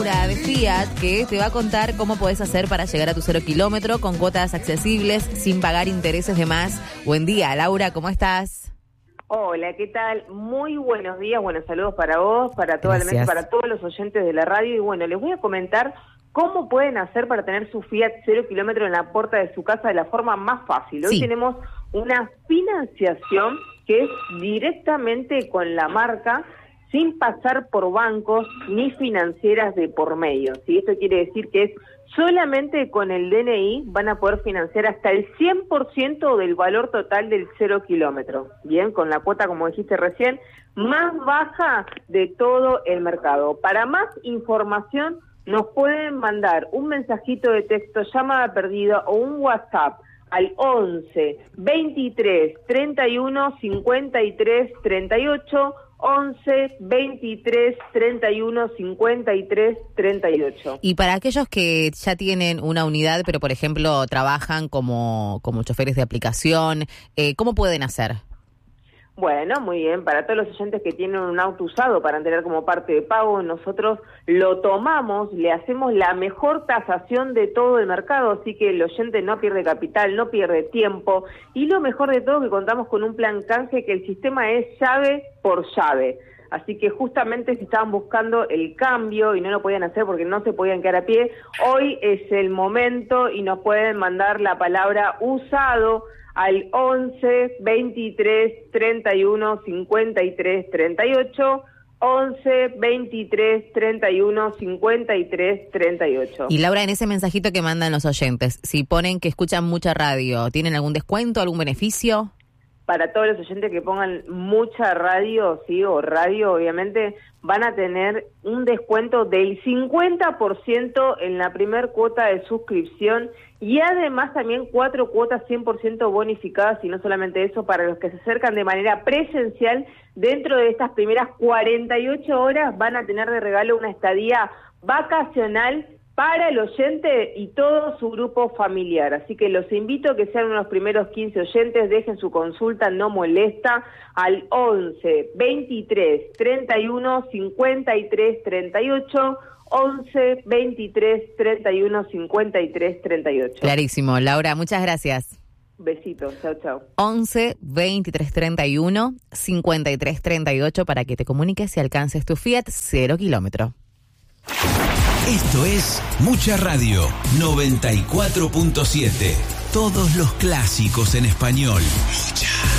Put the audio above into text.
Laura de Fiat, que te va a contar cómo podés hacer para llegar a tu 0 kilómetro con cuotas accesibles, sin pagar intereses de más. Buen día, Laura, ¿cómo estás? Hola, ¿qué tal? Muy buenos días, buenos saludos para vos, para toda la mesa, para todos los oyentes de la radio. Y bueno, les voy a comentar cómo pueden hacer para tener su Fiat 0 kilómetro en la puerta de su casa de la forma más fácil. Hoy tenemos una financiación que es directamente con la marca, sin pasar por bancos ni financieras de por medio. ¿Sí? Esto quiere decir que es solamente con el DNI van a poder financiar hasta el 100% del valor total del 0 kilómetro. Bien, con la cuota, como dijiste recién, más baja de todo el mercado. Para más información, nos pueden mandar un mensajito de texto, llamada perdida o un WhatsApp al 11 23 31 53 38, 11 23 31 53 38. Y para aquellos que ya tienen una unidad, pero por ejemplo trabajan como choferes de aplicación, ¿cómo pueden hacer? Bueno, muy bien, para todos los oyentes que tienen un auto usado para tener como parte de pago, nosotros lo tomamos, le hacemos la mejor tasación de todo el mercado, así que el oyente no pierde capital, no pierde tiempo, y lo mejor de todo que contamos con un plan canje que el sistema es llave por llave. Así que justamente si estaban buscando el cambio y no lo podían hacer porque no se podían quedar a pie, hoy es el momento y nos pueden mandar la palabra usado al 11 23 31 53 38, 11 23 31 53 38. Y Laura, en ese mensajito que mandan los oyentes, si ponen que escuchan mucha radio, ¿tienen algún descuento, algún beneficio? Para todos los oyentes que pongan mucha radio, sí, o radio, obviamente, van a tener un descuento del 50% en la primer cuota de suscripción y además también 4 cuotas 100% bonificadas, y no solamente eso, para los que se acercan de manera presencial, dentro de estas primeras 48 horas van a tener de regalo una estadía vacacional para el oyente y todo su grupo familiar. Así que los invito a que sean unos primeros 15 oyentes, dejen su consulta, no molesta, al 11 23 31 53 38, 11 23 31 53 38. Clarísimo. Laura, muchas gracias. Besitos, chao, chao. 11 23 31 53 38 para que te comuniques y alcances tu Fiat 0 kilómetro. Esto es Mucha Radio 94.7. Todos los clásicos en español. Mucha.